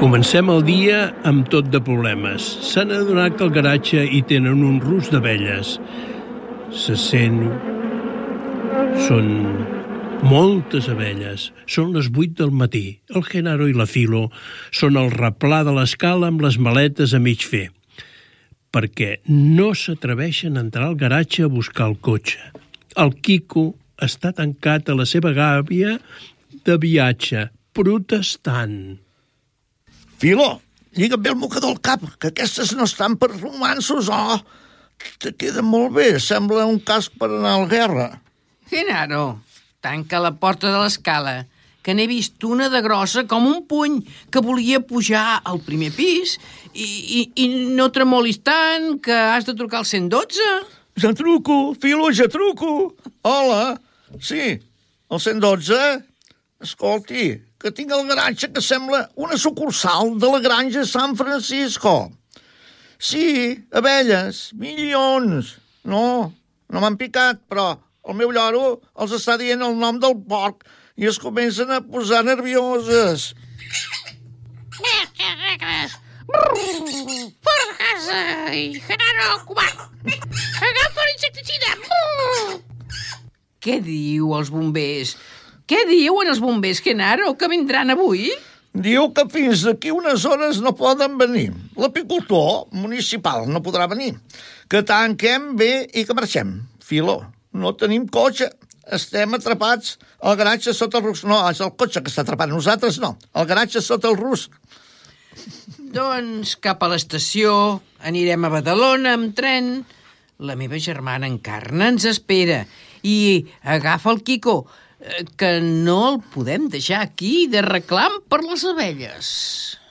Comencem el dia amb tot de problemes. S'han adonat que al garatge hi tenen un rus d'abelles. Se sent... Són moltes abelles. Són les 8 del matí. El Genaro i la Filo són al replà de l'escala amb les maletes a mig fer, perquè no s'atreveixen a entrar al garatge a buscar el cotxe. El Quico està tancat a la seva gàbia de viatge, protestant. Filo, lliga't bé el mocador al cap, que aquestes no estan per romanços, oh! Te queda molt bé, sembla un casc per anar a la guerra. Genaro, tanca la porta de l'escala, que n'he vist una de grossa com un puny, que volia pujar al primer pis, i no tremolis tant, que has de trucar al 112. Ja truco, Filo, ja truco. Hola, sí, el 112? Escolti, que tinc el garatge que sembla una sucursal de la granja San Francisco. Sí, abelles, milions. No m'han picat, però el meu lloro els està dient el nom del porc i es comencen a posar nervioses. Fora de casa! I Genaro, comand! Agafa l'insecticida! Què diu els bombers? Què diuen els bombers, Genaro, que vindran avui? Diu que fins d'aquí unes hores no poden venir. L'apicultor municipal no podrà venir. Que tanquem bé i que marxem. Filo, no tenim cotxe. Estem atrapats al garatge sota el rusc. No, és el cotxe que està atrapat. Nosaltres no. El garatge sota el rusc. Doncs cap a l'estació, anirem a Badalona amb tren. La meva germana Encarna ens espera. I agafa el Quico, que no el podem deixar aquí de reclam per les abelles.